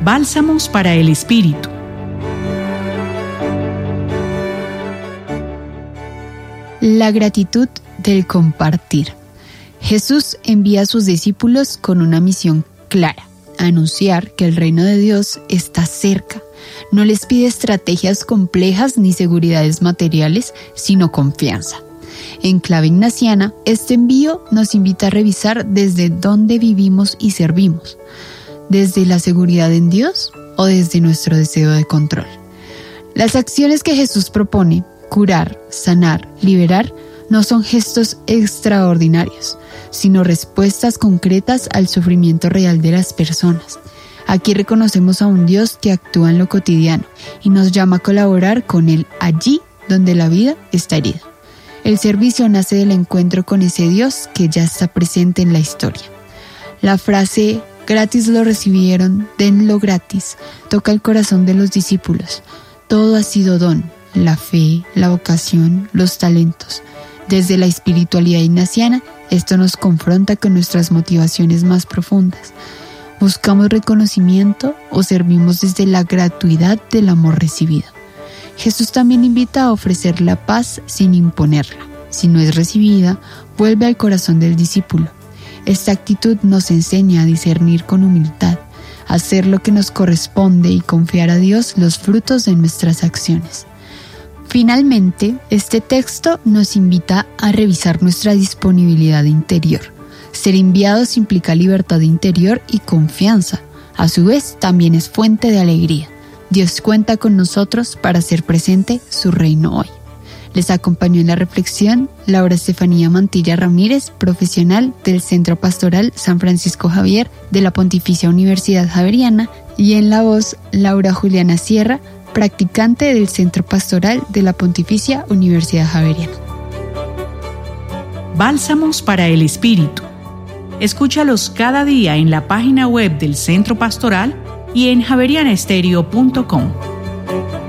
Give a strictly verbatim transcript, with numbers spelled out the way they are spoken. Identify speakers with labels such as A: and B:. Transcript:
A: Bálsamos para el Espíritu.
B: La gratitud del compartir. Jesús envía a sus discípulos con una misión clara: anunciar que el reino de Dios está cerca. No les pide estrategias complejas ni seguridades materiales, sino confianza. En clave ignaciana, este envío nos invita a revisar desde dónde vivimos y servimos. ¿Desde la seguridad en Dios o desde nuestro deseo de control? Las acciones que Jesús propone, curar, sanar, liberar, no son gestos extraordinarios, sino respuestas concretas al sufrimiento real de las personas. Aquí reconocemos a un Dios que actúa en lo cotidiano y nos llama a colaborar con Él allí donde la vida está herida. El servicio nace del encuentro con ese Dios que ya está presente en la historia. La frase "gratis lo recibieron, denlo gratis" toca el corazón de los discípulos. Todo ha sido don: la fe, la vocación, los talentos. Desde la espiritualidad ignaciana, esto nos confronta con nuestras motivaciones más profundas. ¿Buscamos reconocimiento o servimos desde la gratuidad del amor recibido? Jesús también invita a ofrecer la paz sin imponerla. Si no es recibida, vuelve al corazón del discípulo. Esta actitud nos enseña a discernir con humildad, a hacer lo que nos corresponde y confiar a Dios los frutos de nuestras acciones. Finalmente, este texto nos invita a revisar nuestra disponibilidad interior. Ser enviados implica libertad interior y confianza. A su vez, también es fuente de alegría. Dios cuenta con nosotros para hacer presente su reino hoy. Les acompañó en la reflexión Laura Estefanía Mantilla Ramírez, profesional del Centro Pastoral San Francisco Javier de la Pontificia Universidad Javeriana, y en la voz Laura Juliana Sierra, practicante del Centro Pastoral de la Pontificia Universidad Javeriana.
A: Bálsamos para el Espíritu. Escúchalos cada día en la página web del Centro Pastoral y en javeriana estéreo punto com.